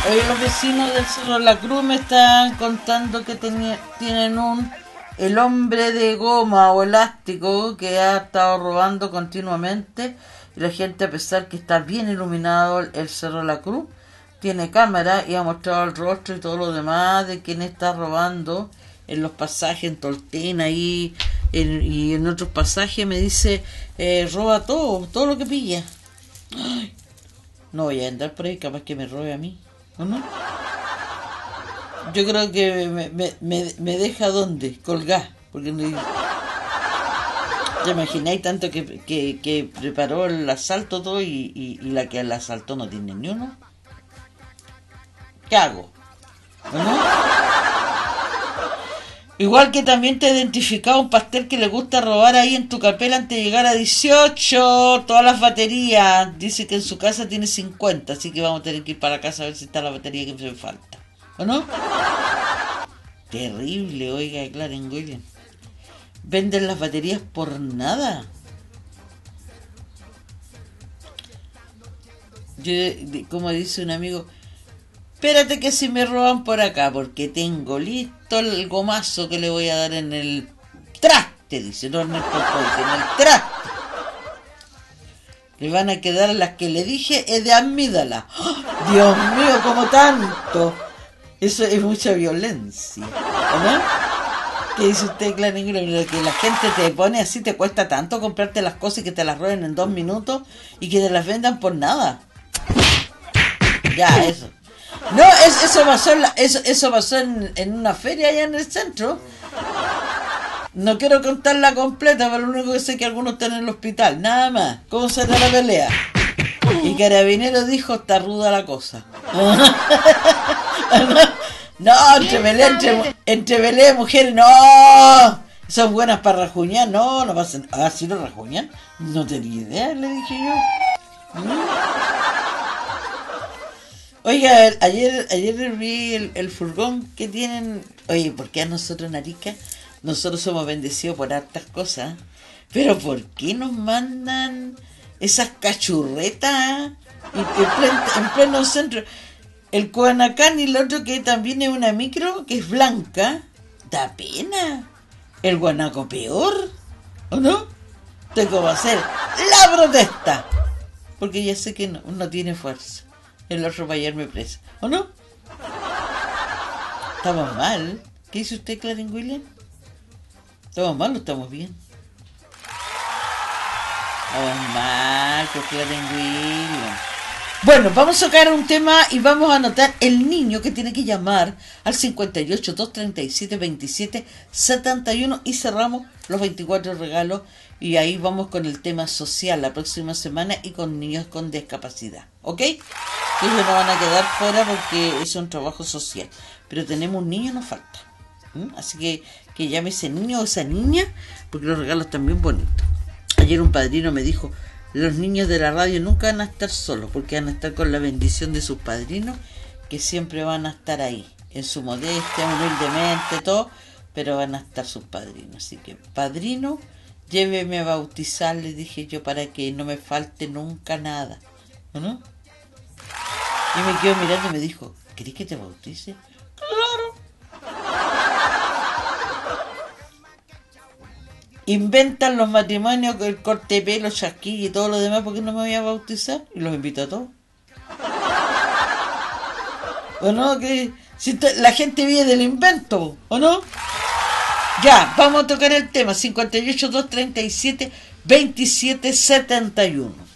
Hoy los vecinos del Cerro La Cruz me están contando que tienen el hombre de goma o elástico que ha estado robando continuamente, y la gente, a pesar que está bien iluminado el Cerro La Cruz, tiene cámara y ha mostrado el rostro y todo lo demás de quien está robando en los pasajes, en Tolten ahí y en otros pasajes. Me dice, roba todo lo que pilla. Ay, no voy a andar por ahí, capaz que me robe a mí, ¿o no? Yo creo que me deja ¿dónde? Colgar, porque no, ¿te imagináis tanto que preparó el asalto todo y la que el asaltó no tiene ni uno? ¿Qué hago? ¿O no? Igual que también te identificaba un pastel que le gusta robar ahí en tu carpela antes de llegar a 18, todas las baterías. Dice que en su casa tiene 50, así que vamos a tener que ir para casa a ver si está la batería que me falta, ¿o no? Terrible, oiga, Clarence Williams. Venden las baterías por nada. Yo, como dice un amigo, espérate que si me roban por acá, porque tengo listo el gomazo que le voy a dar en el traste, dice, no en el popó, dice, en el traste. Le van a quedar las que le dije, es de amígdala. ¡Oh, Dios mío, como tanto! Eso es mucha violencia, ¿no? ¿Qué dice usted, Clarence? Que la gente te pone así, te cuesta tanto comprarte las cosas y que te las roben en 2 minutos y que te las vendan por nada. Ya, eso. No, eso pasó en una feria allá en el centro. No quiero contarla completa, pero lo único que sé es que algunos están en el hospital, nada más. ¿Cómo será la pelea? Y Carabinero dijo, está ruda la cosa. No, entre pelea de mujeres, no. Son buenas para rajuñar, no pasan. Ah, si no rajuñan, no tenía idea, le dije yo. Oiga, ayer vi el furgón que tienen. Oye, ¿por qué a nosotros en Arica? Nosotros somos bendecidos por hartas cosas, pero ¿por qué nos mandan esas cachurretas en pleno centro? El Coanacán y el otro que también es una micro, que es blanca, da pena. El Guanaco peor, ¿o no? Tengo que hacer la protesta, porque ya sé que no tiene fuerza. El otro para hallarme presa, ¿o no? Estamos mal. ¿Qué dice usted, Clarence Williams? ¿Estamos mal o estamos bien? Estamos mal, pues, Clarence Williams. Bueno, vamos a tocar un tema y vamos a anotar el niño que tiene que llamar al 58 237 27 71 y cerramos los 24 regalos y ahí vamos con el tema social la próxima semana y con niños con discapacidad, ¿ok? Ellos no van a quedar fuera porque es un trabajo social, pero tenemos un niño, nos falta. Así que llame ese niño o esa niña porque los regalos están bien bonitos. Ayer un padrino me dijo, los niños de la radio nunca van a estar solos porque van a estar con la bendición de sus padrinos que siempre van a estar ahí, en su modestia, humildemente, todo, pero van a estar sus padrinos. Así que, padrino, lléveme a bautizar, le dije yo, para que no me falte nunca nada, ¿no? Y me quedó mirando y me dijo, ¿querés que te bautice? Claro. Inventan los matrimonios, el corte de pelo, chasquilla y todo lo demás, porque no me voy a bautizar y los invito a todos. ¿O no? Que si la gente vive del invento, ¿o no? Ya, vamos a tocar el tema 58 237 27 71.